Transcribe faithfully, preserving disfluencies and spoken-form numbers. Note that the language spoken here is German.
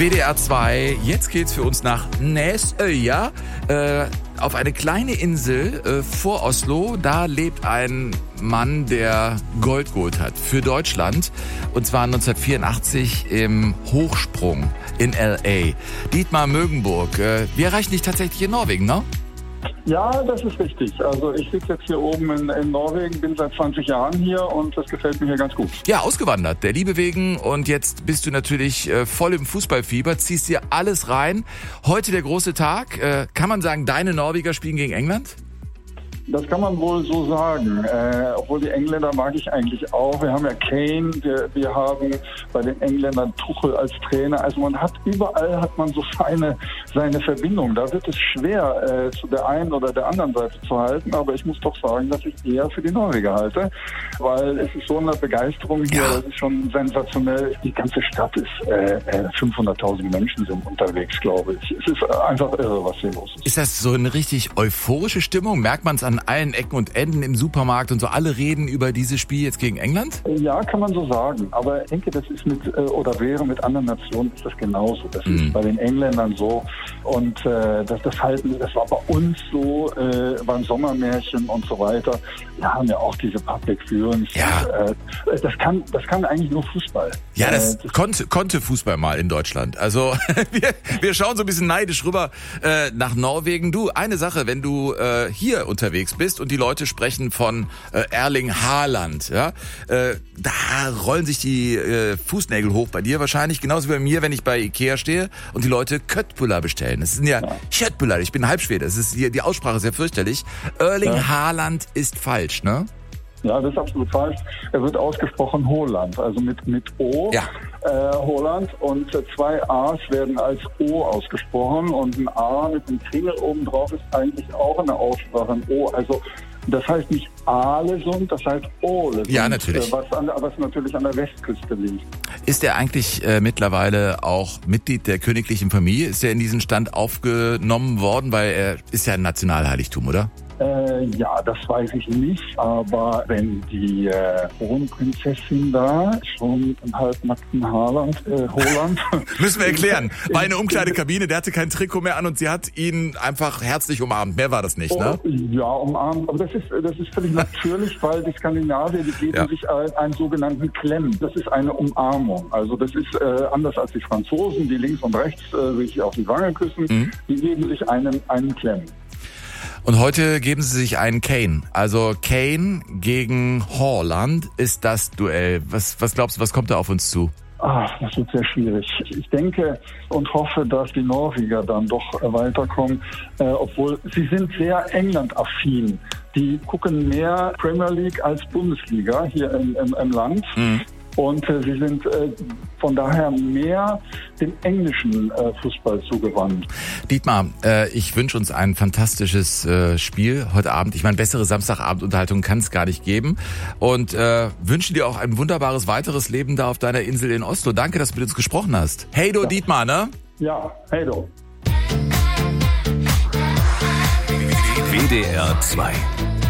W D R zwei, jetzt geht's für uns nach Nesøya, äh, auf eine kleine Insel äh, vor Oslo. Da lebt ein Mann, der Gold geholt hat für Deutschland. Und zwar neunzehnhundertvierundachtzig im Hochsprung in L A. Dietmar Mögenburg, äh, wir erreichen dich tatsächlich in Norwegen, ne? Ja, das ist richtig. Also ich sitze jetzt hier oben in, in Norwegen, bin seit zwanzig Jahren hier und das gefällt mir hier ganz gut. Ja, ausgewandert, der Liebe wegen, und jetzt bist du natürlich äh, voll im Fußballfieber, ziehst dir alles rein. Heute der große Tag. Äh, kann man sagen, deine Norweger spielen gegen England? Das kann man wohl so sagen, äh, obwohl die Engländer mag ich eigentlich auch. Wir haben ja Kane, wir, wir haben bei den Engländern Tuchel als Trainer. Also man hat überall hat man so seine, seine Verbindung. Da wird es schwer, äh, zu der einen oder der anderen Seite zu halten. Aber ich muss doch sagen, dass ich eher für die Norweger halte, weil es ist so eine Begeisterung hier. Ja. Das ist schon sensationell. Die ganze Stadt ist, äh, fünfhunderttausend Menschen sind unterwegs, glaube ich. Es ist einfach irre, was hier los ist. Ist das so eine richtig euphorische Stimmung? Merkt man es an allen Ecken und Enden im Supermarkt und so? Alle reden über dieses Spiel jetzt gegen England? Ja, kann man so sagen. Aber ich denke, das ist mit, oder wäre mit anderen Nationen ist das genauso. Das mhm. ist bei den Engländern so. Und äh, das, das, halten, das war bei uns so, äh, beim Sommermärchen und so weiter. Wir haben ja auch diese Public Viewings. Ja. Äh, das, kann, das kann eigentlich nur Fußball. Ja, das, äh, das konnte, konnte Fußball mal in Deutschland. Also wir, wir schauen so ein bisschen neidisch rüber äh, nach Norwegen. Du, eine Sache, wenn du äh, hier unterwegs bist und die Leute sprechen von äh, Erling Haaland, ja, äh, da rollen sich die äh, Fußnägel hoch bei dir wahrscheinlich, genauso wie bei mir, wenn ich bei Ikea stehe und die Leute Köttbullar bestellen. Das sind ja, ja. Köttbullar, ich bin Halbschwede, das ist die, die Aussprache ist sehr fürchterlich. Erling ja. Haaland ist falsch, ne? Ja, das ist absolut falsch. Er wird ausgesprochen Holland, also mit mit O, ja. äh, Holland, und äh, zwei A's werden als O ausgesprochen und ein A mit einem Kringel oben drauf ist eigentlich auch eine Aussprache, ein O. Also das heißt nicht Aalesund, das heißt Ålesund, ja, natürlich. Äh, was, an, was natürlich an der Westküste liegt. Ist er eigentlich äh, mittlerweile auch Mitglied der königlichen Familie? Ist er in diesen Stand aufgenommen worden, weil er ist ja ein Nationalheiligtum, oder? Äh, ja, das weiß ich nicht, aber wenn die äh, Kronprinzessin da schon im halbnackten Haaland, äh, Holland... Müssen wir erklären. War eine Umkleidekabine, der hatte kein Trikot mehr an und sie hat ihn einfach herzlich umarmt. Mehr war das nicht, ne? Oh, ja, umarmt. Aber das ist, das ist völlig natürlich, weil die Skandinavier, die geben ja. sich einen, einen sogenannten Klemm. Das ist eine Umarmung. Also das ist äh, anders als die Franzosen, die links und rechts äh, sich auf die Wange küssen. Mhm. Die geben sich einen, einen Klemm. Und heute geben sie sich einen Kane. Also Kane gegen Haaland ist das Duell. Was, was glaubst du, was kommt da auf uns zu? Ah, das wird sehr schwierig. Ich denke und hoffe, dass die Norweger dann doch weiterkommen, äh, obwohl sie sind sehr England-affin. Die gucken mehr Premier League als Bundesliga hier im, im, im Land. Mhm. Und äh, sie sind äh, von daher mehr dem englischen äh, Fußball zugewandt. Dietmar, äh, ich wünsche uns ein fantastisches äh, Spiel heute Abend. Ich meine, bessere Samstagabendunterhaltung kann es gar nicht geben. Und äh, wünsche dir auch ein wunderbares weiteres Leben da auf deiner Insel in Oslo. Danke, dass du mit uns gesprochen hast. Hey do, ja. Dietmar, ne? Ja, hey do. W D R zwei